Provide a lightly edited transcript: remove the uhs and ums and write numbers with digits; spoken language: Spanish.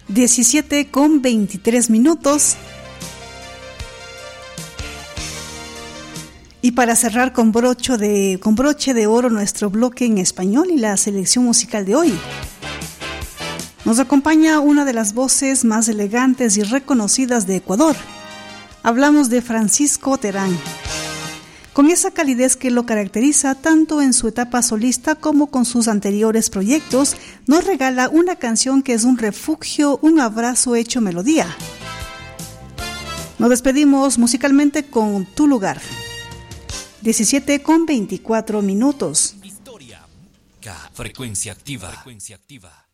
17:23. Y para cerrar con broche de oro nuestro bloque en español y la selección musical de hoy, nos acompaña una de las voces más elegantes y reconocidas de Ecuador. Hablamos de Francisco Terán. Con esa calidez que lo caracteriza tanto en su etapa solista como con sus anteriores proyectos, nos regala una canción que es un refugio, un abrazo hecho melodía. Nos despedimos musicalmente con Tu Lugar. 17:24. Historia. Frecuencia activa.